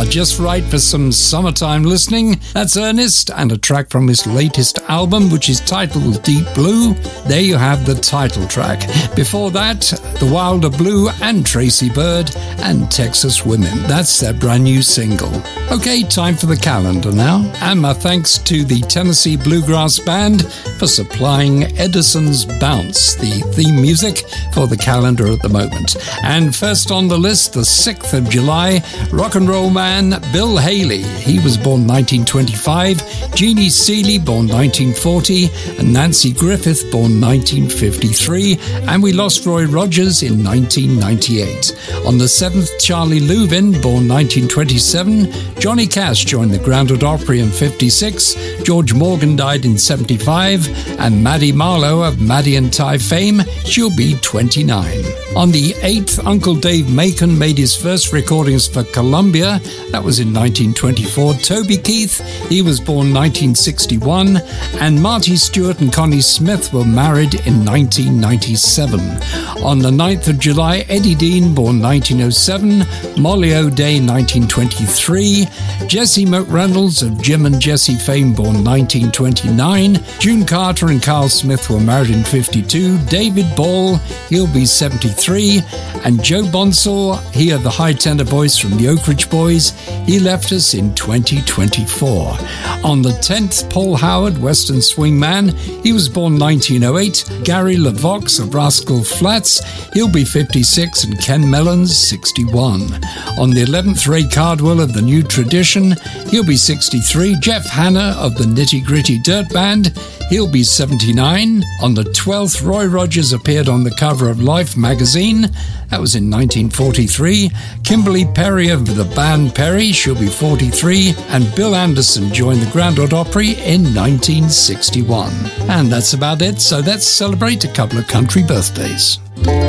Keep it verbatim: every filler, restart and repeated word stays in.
Ah, just right for some summertime listening. That's Ernest and a track from his latest album, which is titled Deep Blue. There you have the title track. Before that, The Wilder Blue and Tracy Bird and Texas Women. That's their brand new single. Okay, time for the calendar now. And my thanks to the Tennessee Bluegrass Band for supplying Edison's Bounce, the theme music for the calendar at the moment. And first on the list, the sixth of July, rock and roll man Bill Haley. He was born nineteen twenty-five, Jeannie Seely, born nineteen forty, and Nancy Griffith, born nineteen fifty-three, and we lost Roy Rogers in nineteen ninety-eight. On the seventh, Charlie Louvin, born nineteen twenty-seven, Johnny Cash joined the Grand Ole Opry in fifty-six, George Morgan died in seventy-five, and Maddie Marlowe of Maddie and Ty fame, she'll be twenty-nine. On the eighth, Uncle Dave Macon made his first recordings for Columbia. That was in nineteen twenty-four. Toby Keith, he was born nineteen sixty-one, and Marty Stewart and Connie Smith were married in nineteen ninety-seven. On the ninth of July, Eddie Dean, born nineteen oh seven, Molly O'Day, nineteen twenty-three, Jesse McReynolds of Jim and Jesse fame, born nineteen twenty-nine, June Carter and Carl Smith were married in fifty-two, David Ball, he'll be seventy-three, and Joe Bonsall, he of the high tenor voice from the Oak Ridge Boys, he left us in twenty twenty-four. On the tenth, Paul Howard, Western swing man, he was born nineteen oh eight, Gary LaVox of Rascal Flatts, he'll be fifty-six, and Ken Mellons, sixty-one. On the eleventh, Ray Cardwell of the New Tradition, he'll be sixty-three, Jeff Hanna of the Nitty Gritty Dirt Band, he'll be seventy-nine. On the twelfth, Roy Rogers appeared on the cover of Life magazine. That was in nineteen forty-three. Kimberly Perry of the band Perry, she'll be forty-three. And Bill Anderson joined the Grand Ole Opry in nineteen sixty-one. And that's about it, so let's celebrate a couple of country birthdays.